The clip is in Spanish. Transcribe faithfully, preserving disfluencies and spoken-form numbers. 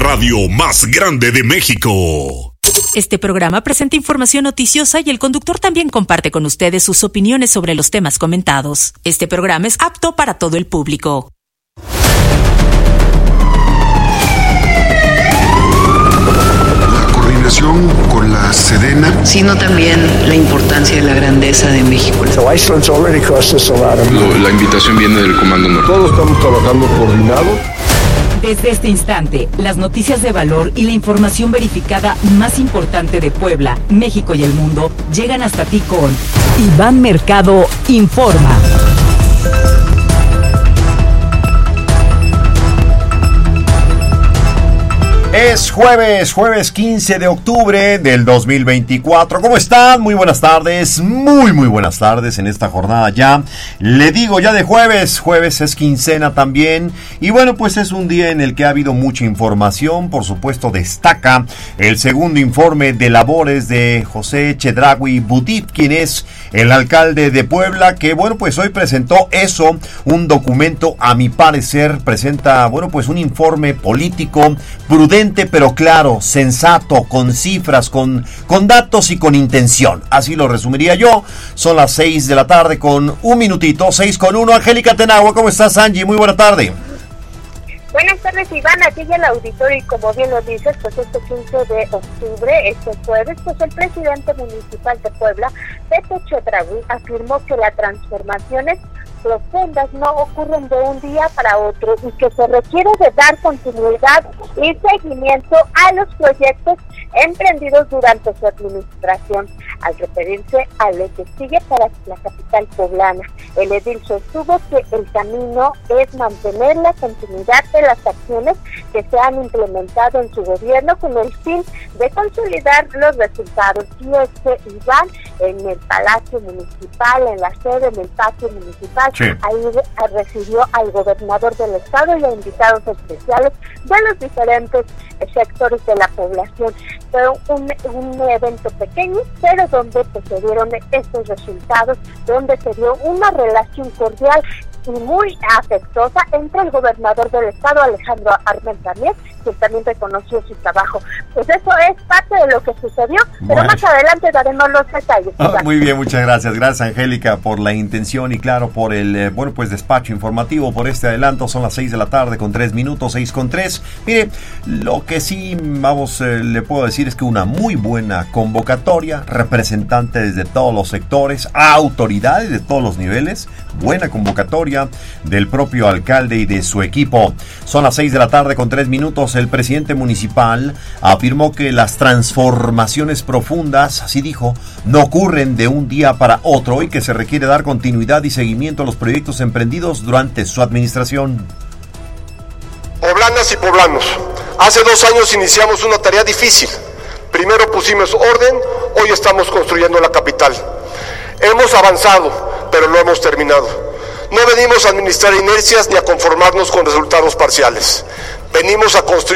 radio más grande de México. Este programa presenta información noticiosa y el conductor también comparte con ustedes sus opiniones sobre los temas comentados. Este programa es apto para todo el público. La coordinación con la Sedena, sino también la importancia de la grandeza de México. Lo, la invitación viene del Comando Norte. Todos estamos trabajando coordinados. Desde este instante, las noticias de valor y la información verificada más importante de Puebla, México y el mundo llegan hasta ti con Iván Mercado Informa. Es jueves, jueves quince de octubre del dos mil veinticuatro. ¿Cómo están? Muy buenas tardes, muy muy buenas tardes en esta jornada ya. Le digo ya de jueves, jueves es quincena también. Y bueno, pues es un día en el que ha habido mucha información. Por supuesto destaca el segundo informe de labores de José Chedraui Butit, quien es el alcalde de Puebla, que bueno, pues hoy presentó eso, un documento, a mi parecer, presenta, bueno, pues un informe político prudente, pero claro, sensato, con cifras, con, con datos y con intención. Así lo resumiría yo. Son las seis de la tarde con un minutito, seis con uno. Angélica Tenagua, ¿cómo estás, Angie? Muy buena tarde. Buenas tardes, Iván, aquí en el auditorio, y como bien lo dices, pues este quince de octubre, este jueves, pues el presidente municipal de Puebla, Pepe Chedraui, afirmó que las transformaciones profundas no ocurren de un día para otro y que se requiere de dar continuidad y seguimiento a los proyectos emprendidos durante su administración. Al referirse a lo que sigue para la capital poblana, el edil sostuvo que el camino es mantener la continuidad de las acciones que se han implementado en su gobierno con el fin de consolidar los resultados. Y es que Iván, en el Palacio Municipal, en la sede, en el patio municipal, sí, ahí recibió al gobernador del estado y a invitados especiales de los diferentes sectores de la población. Fue un, un evento pequeño, pero donde pues, se dieron estos resultados, donde se dio una relación cordial y muy afectuosa entre el gobernador del estado, Alejandro Armenta Mier, quien también reconoció su trabajo. Pues eso es parte de lo que sucedió, pero bueno, más adelante daremos los detalles. Ah, muy bien, muchas gracias. Gracias, Angélica, por la intención y claro, por el, eh, bueno, pues despacho informativo, por este adelanto. Son las seis de la tarde con tres minutos, seis con tres. Mire, lo que sí, vamos, eh, le puedo decir es que una muy buena convocatoria, representantes de todos los sectores, autoridades de todos los niveles, buena convocatoria del propio alcalde y de su equipo. Son las seis de la tarde con tres minutos. El presidente municipal afirmó que las transformaciones profundas, así dijo, no ocurren de un día para otro y que se requiere dar continuidad y seguimiento a los proyectos emprendidos durante su administración. Poblanas y poblanos, hace dos años iniciamos una tarea difícil. Primero pusimos orden, hoy estamos construyendo la capital. Hemos avanzado, pero no hemos terminado. No venimos a administrar inercias ni a conformarnos con resultados parciales. Venimos a construir